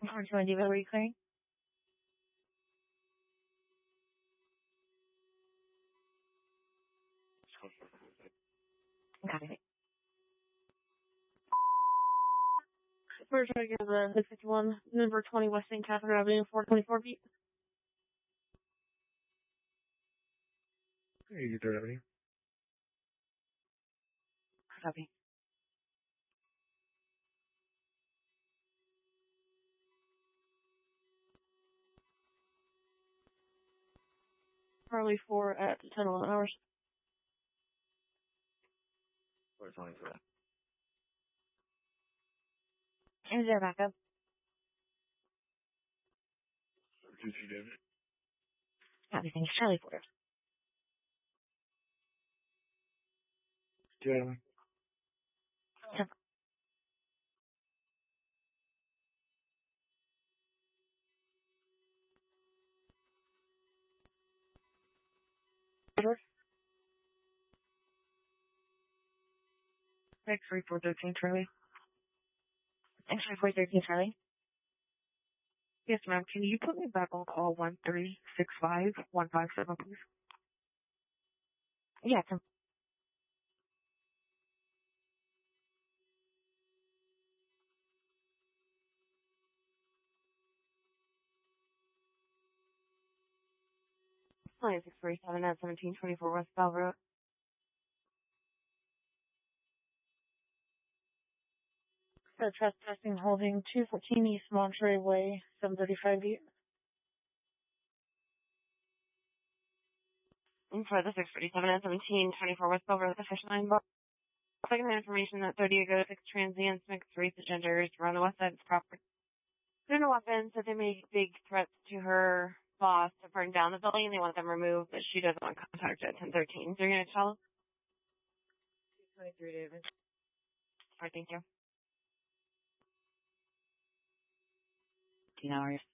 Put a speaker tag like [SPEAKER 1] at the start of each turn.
[SPEAKER 1] Aren't you on Diva reclaim? Copy. We're trying to get the 651, number 20 West St. Catherine Avenue, 424 feet.
[SPEAKER 2] Hey, you there, Avenue?
[SPEAKER 1] Copy. Charlie 4 at 10:11 hours.
[SPEAKER 2] Where's only for that?
[SPEAKER 1] Is there backup?
[SPEAKER 2] Did you do it?
[SPEAKER 1] Copy, thanks. Charlie 4.
[SPEAKER 2] Yeah.
[SPEAKER 1] X-ray 413 Charlie. X-ray 413 Charlie. Yes, ma'am. Can you put me back on call 1365-157, please? Yeah, it's 647 at 1724 West Bell Road. So trespassing holding 214 East Monterey Way, 735 feet. And for the 647 at 1724 West Bell Road, the fish line box. Second information that 30 ago, 6 transients, mixed race genders, were on the west side of the property. There are no weapons, so they made big threats to her boss to burn down the building. They want them removed, but she doesn't want contact at 1013. So you're going to tell them? 223, David. All right, thank you. 10 hours.